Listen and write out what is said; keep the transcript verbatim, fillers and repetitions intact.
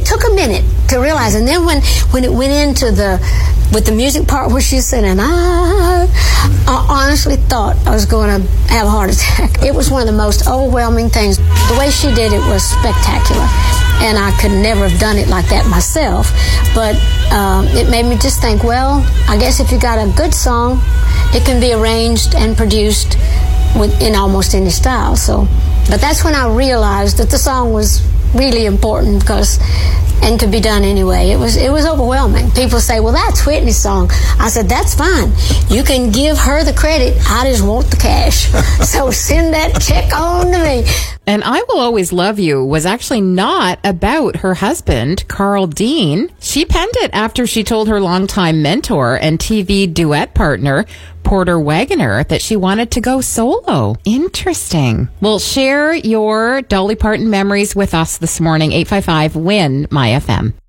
took a minute to realize. And then when, when it went into the, with the music part where she said, and I, I honestly thought I was going to have a heart attack. It was one of the most overwhelming things. The way she did it was spectacular. And I could never have done it like that myself. But um, it made me just think, well, I guess if you got a good song, it can be arranged and produced with, in almost any style. So, but that's when I realized that the song was really important because, and could be done anyway. It was it was overwhelming. People say, well, that's Whitney's song. I said, that's fine. You can give her the credit. I just want the cash. So send that check on to me. And I Will Always Love You was actually not about her husband, Carl Dean. She penned it after she told her longtime mentor and T V duet partner, Porter Wagoner, that she wanted to go solo. Interesting. Well, share your Dolly Parton memories with us this morning. eight five five, W I N, M Y F M.